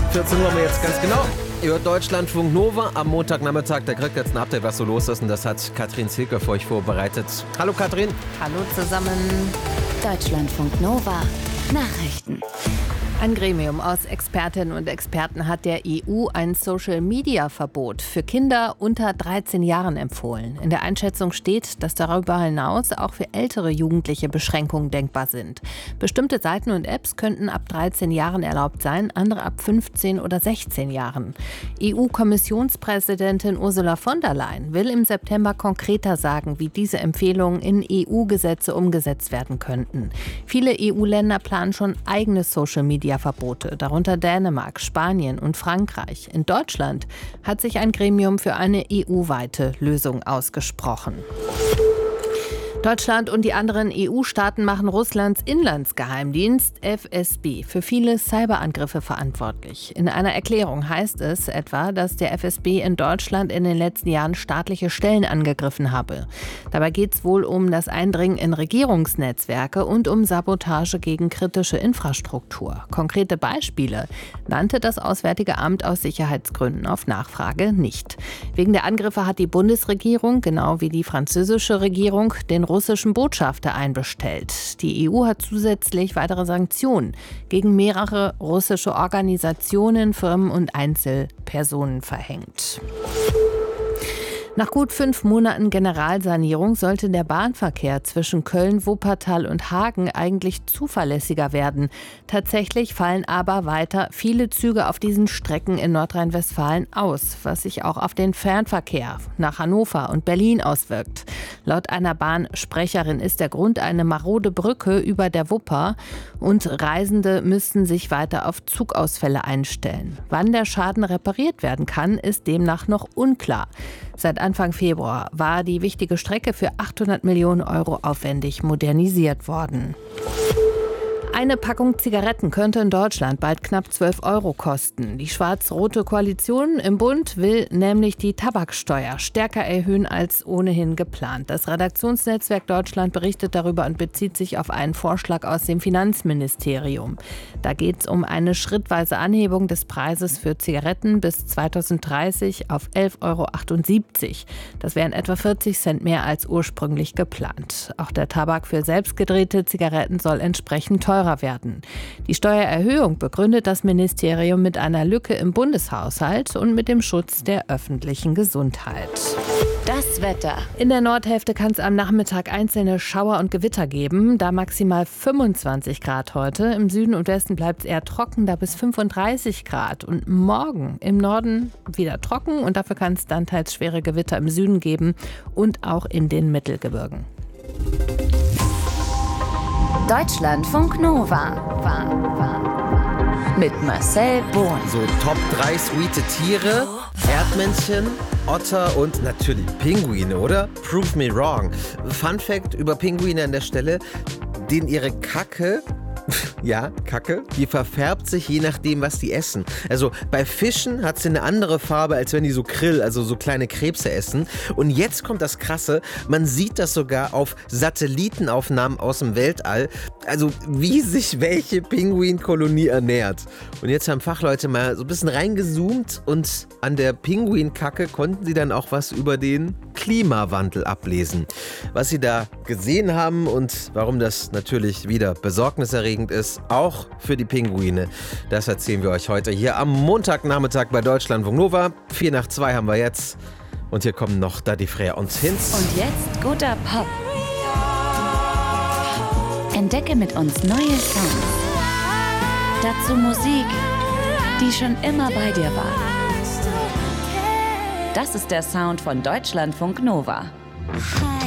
14 Uhr haben wir jetzt ganz genau. Ihr hört Deutschlandfunk Nova am Montagnachmittag. Da kriegt jetzt ein Update, was so los ist. Und das hat Katrin Zielke für euch vorbereitet. Hallo Katrin. Hallo zusammen. Deutschlandfunk Nova. Nachrichten. Ein Gremium aus Expertinnen und Experten hat der EU ein Social-Media-Verbot für Kinder unter 13 Jahren empfohlen. In der Einschätzung steht, dass darüber hinaus auch für ältere Jugendliche Beschränkungen denkbar sind. Bestimmte Seiten und Apps könnten ab 13 Jahren erlaubt sein, andere ab 15 oder 16 Jahren. EU-Kommissionspräsidentin Ursula von der Leyen will im September konkreter sagen, wie diese Empfehlungen in EU-Gesetze umgesetzt werden könnten. Viele EU-Länder planen schon eigene Social-Media-Verbote, darunter Dänemark, Spanien und Frankreich. In Deutschland hat sich ein Gremium für eine EU-weite Lösung ausgesprochen. Deutschland und die anderen EU-Staaten machen Russlands Inlandsgeheimdienst FSB für viele Cyberangriffe verantwortlich. In einer Erklärung heißt es etwa, dass der FSB in Deutschland in den letzten Jahren staatliche Stellen angegriffen habe. Dabei geht es wohl um das Eindringen in Regierungsnetzwerke und um Sabotage gegen kritische Infrastruktur. Konkrete Beispiele nannte das Auswärtige Amt aus Sicherheitsgründen auf Nachfrage nicht. Wegen der Angriffe hat die Bundesregierung, genau wie die französische Regierung, den russischen Botschafter einbestellt. Die EU hat zusätzlich weitere Sanktionen gegen mehrere russische Organisationen, Firmen und Einzelpersonen verhängt. Nach gut 5 Monaten Generalsanierung sollte der Bahnverkehr zwischen Köln, Wuppertal und Hagen eigentlich zuverlässiger werden. Tatsächlich fallen aber weiter viele Züge auf diesen Strecken in Nordrhein-Westfalen aus, was sich auch auf den Fernverkehr nach Hannover und Berlin auswirkt. Laut einer Bahnsprecherin ist der Grund eine marode Brücke über der Wupper und Reisende müssten sich weiter auf Zugausfälle einstellen. Wann der Schaden repariert werden kann, ist demnach noch unklar. Seit Anfang Februar war die wichtige Strecke für 800 Millionen Euro aufwendig modernisiert worden. Eine Packung Zigaretten könnte in Deutschland bald knapp 12 Euro kosten. Die schwarz-rote Koalition im Bund will nämlich die Tabaksteuer stärker erhöhen als ohnehin geplant. Das Redaktionsnetzwerk Deutschland berichtet darüber und bezieht sich auf einen Vorschlag aus dem Finanzministerium. Da geht es um eine schrittweise Anhebung des Preises für Zigaretten bis 2030 auf 11,78 Euro. Das wären etwa 40 Cent mehr als ursprünglich geplant. Auch der Tabak für selbstgedrehte Zigaretten soll entsprechend teurer werden. Die Steuererhöhung begründet das Ministerium mit einer Lücke im Bundeshaushalt und mit dem Schutz der öffentlichen Gesundheit. Das Wetter. In der Nordhälfte kann es am Nachmittag einzelne Schauer und Gewitter geben, da maximal 25 Grad heute. Im Süden und Westen bleibt es eher trocken, da bis 35 Grad. Und morgen im Norden wieder trocken und dafür kann es dann teils schwere Gewitter im Süden geben und auch in den Mittelgebirgen. Deutschlandfunk Nova. Mit Marcel Bohn. So Top 3 sweete Tiere, Erdmännchen, Otter und natürlich Pinguine, oder? Prove me wrong. Fun Fact über Pinguine an der Stelle, denen ihre Kacke, ja, Kacke, die verfärbt sich je nachdem, was die essen. Also bei Fischen hat sie eine andere Farbe, als wenn die so Krill, also so kleine Krebse essen. Und jetzt kommt das Krasse, man sieht das sogar auf Satellitenaufnahmen aus dem Weltall, also wie sich welche Pinguinkolonie ernährt. Und jetzt haben Fachleute mal so ein bisschen reingezoomt und an der Pinguinkacke konnten sie dann auch was über den Klimawandel ablesen. Was sie da gesehen haben und warum das natürlich wieder besorgniserregend ist, auch für die Pinguine, das erzählen wir euch heute hier am Montagnachmittag bei Deutschlandfunk Nova. 2:04 haben wir jetzt. Und hier kommen noch Daddy Freyr und Hinz. Und jetzt guter Pop. Entdecke mit uns neue Songs. Dazu Musik, die schon immer bei dir war. Das ist der Sound von Deutschlandfunk Nova.